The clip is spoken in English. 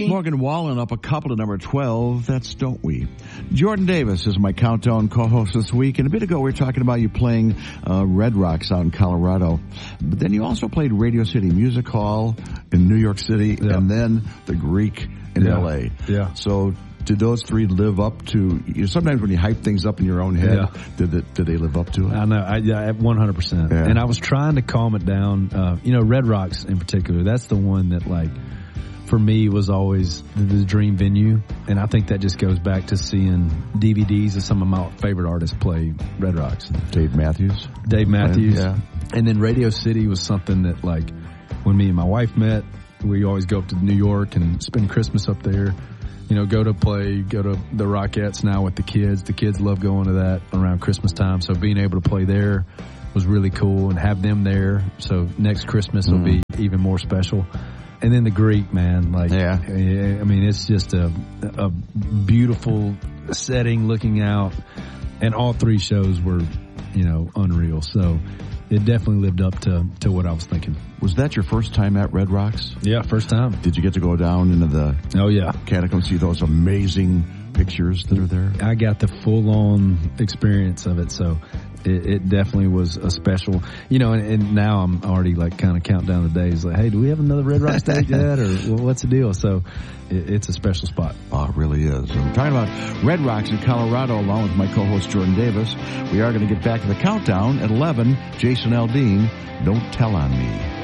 Morgan Wallen up a couple to number 12. That's Don't We. Jordan Davis is my countdown co-host this week. And a bit ago we were talking about you playing Red Rocks out in Colorado. But then you also played Radio City Music Hall in New York City and then the Greek in L.A. Yeah. So did those three live up to, sometimes when you hype things up in your own head, did they live up to it? I know, 100%. Yeah. And I was trying to calm it down. Red Rocks in particular, that's the one that, like, for me was always the dream venue. And I think that just goes back to seeing DVDs of some of my favorite artists play Red Rocks. Dave Matthews. Yeah. And then Radio City was something that, like, when me and my wife met, we always go up to New York and spend Christmas up there. Go to the Rockettes now with the kids. The kids love going to that around Christmas time. So being able to play there was really cool and have them there. So next Christmas will be even more special. And then the Greek, man, I mean, it's just a beautiful setting looking out. And all three shows were, unreal. So it definitely lived up to what I was thinking. Was that your first time at Red Rocks? Yeah, first time. Did you get to go down into the catacombs, see those amazing pictures that are there? I got the full-on experience of it, so it definitely was a special, and now I'm already like kind of counting down the days, like, hey, do we have another Red Rocks date yet, or what's the deal? So it's a special spot. Oh, it really is. I'm talking about Red Rocks in Colorado along with my co-host Jordan Davis. We are going to get back to the countdown at 11. Jason Aldean, Don't Tell on Me.